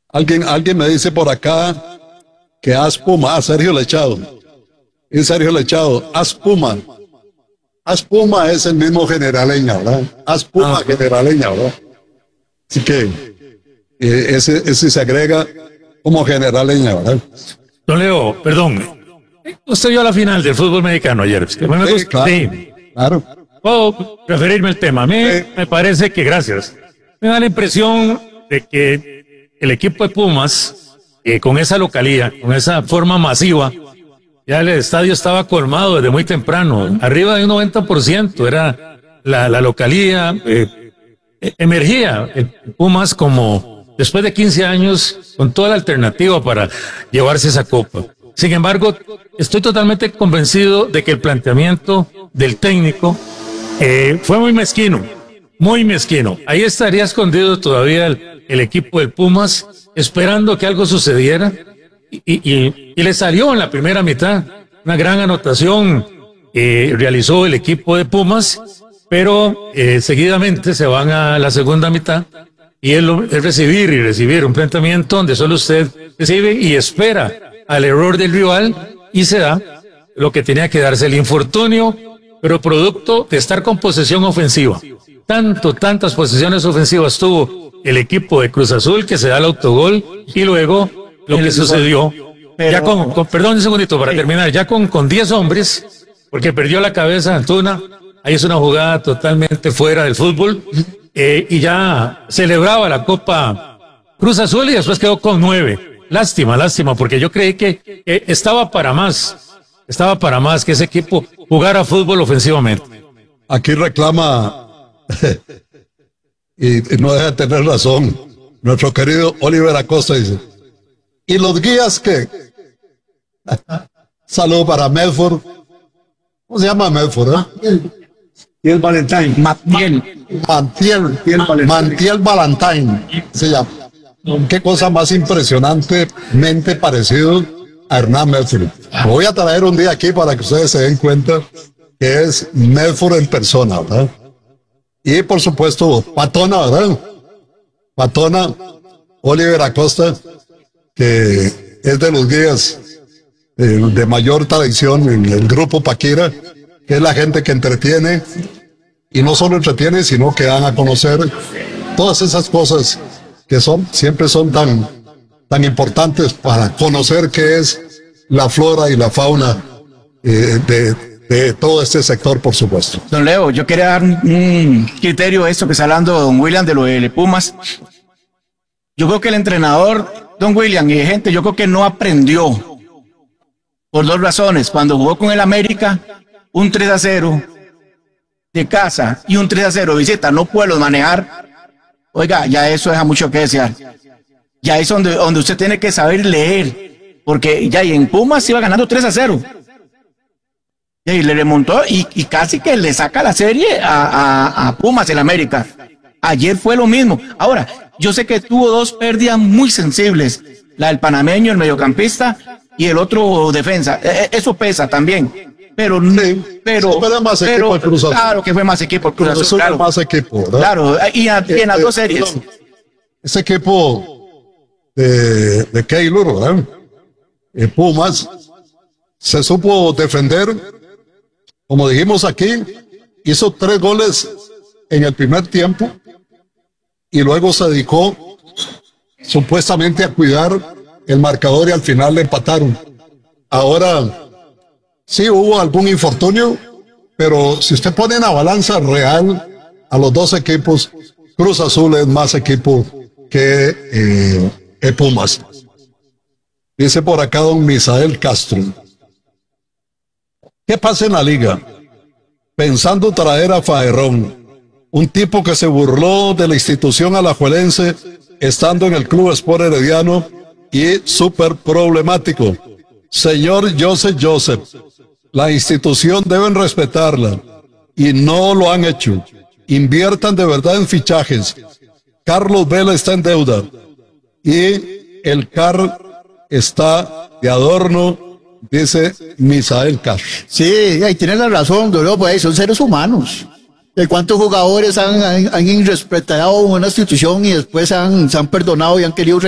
Alguien me dice por acá que haz Puma, Sergio Lechado. Y Sergio Lechado, haz Puma. Haz Puma es el mismo generaleña, ¿verdad? Haz Puma generaleña, ¿verdad? Así que ese se agrega como generaleña, ¿verdad? Don Leo, perdón. Usted vio la final del fútbol mexicano ayer. Que me gusta. Claro, Sí. claro. Puedo referirme al tema. A mí me parece que, gracias, me da la impresión de que el equipo de Pumas, con esa localía, con esa forma masiva, ya el estadio estaba colmado desde muy temprano, arriba de un 90%, era la localía, emergía el Pumas como, después de 15 años, con toda la alternativa para llevarse esa copa. Sin embargo, estoy totalmente convencido de que el planteamiento del técnico fue muy mezquino, muy mezquino. Ahí estaría escondido todavía el equipo del Pumas, esperando que algo sucediera, y le salió en la primera mitad una gran anotación, realizó el equipo de Pumas, pero seguidamente se van a la segunda mitad, y es recibir un planteamiento donde solo usted recibe y espera al error del rival, y se da lo que tenía que darse, el infortunio, pero producto de estar con posesión ofensiva. Tantas posesiones ofensivas tuvo el equipo de Cruz Azul, que se da el autogol, y luego lo que sucedió, ya perdón un segundito para terminar, ya con 10 hombres, porque perdió la cabeza Antuna, ahí es una jugada totalmente fuera del fútbol, y ya celebraba la Copa Cruz Azul y después quedó con 9. Lástima, porque yo creí que estaba para más que ese equipo jugara fútbol ofensivamente. Aquí reclama, y no deja de tener razón, nuestro querido Oliver Acosta dice, ¿y los guías qué? Saludo para Medford. ¿Cómo se llama Medford? Tiel Valentine. Mantiel Valentine se llama. Qué cosa más impresionantemente parecido a Hernán Medford. Voy a traer un día aquí para que ustedes se den cuenta que es Medford en persona, ¿verdad? Y por supuesto, Patona, ¿verdad? Patona, Oliver Acosta, que es de los guías de mayor tradición en el grupo Paquira, que es la gente que entretiene, y no solo entretiene, sino que dan a conocer todas esas cosas que siempre son tan importantes para conocer qué es la flora y la fauna de todo este sector, por supuesto. Don Leo, yo quería dar un criterio a esto que está hablando don William de lo de Pumas. Yo creo que el entrenador, don William, y gente, yo creo que no aprendió por 2 razones. Cuando jugó con el América, un 3-0 de casa y un 3-0 de visita, no puedo manejar. Oiga, ya eso deja mucho que desear. Ya es donde usted tiene que saber leer, porque ya y en Pumas iba ganando 3-0. Y le remontó y casi que le saca la serie a Pumas en América. Ayer fue lo mismo. Ahora, yo sé que tuvo 2 pérdidas muy sensibles, la del panameño, el mediocampista, y el otro defensa. Eso pesa también. Pero más equipo el Cruz Azul. Claro que fue más equipo el Cruz Azul. Claro. Más equipo, ¿verdad? Claro, y en las 2 series. Ese equipo de Keylor, ¿verdad? Pumas, se supo defender, como dijimos aquí, hizo 3 goles en el primer tiempo, y luego se dedicó supuestamente a cuidar el marcador, y al final le empataron. Ahora, sí hubo algún infortunio, pero si usted pone en la balanza real a los 2 equipos, Cruz Azul es más equipo que Pumas. Dice por acá don Misael Castro, ¿qué pasa en la liga? Pensando traer a Faerrón, un tipo que se burló de la institución alajuelense estando en el Club Sport Herediano, y súper problemático. Señor Joseph, la institución deben respetarla, y no lo han hecho. Inviertan de verdad en fichajes. Carlos Vela está en deuda, y el CAR está de adorno, dice Misael Castro. Sí, ahí tiene la razón, pues son seres humanos. ¿De cuántos jugadores han irrespetado una institución y después se han perdonado y han querido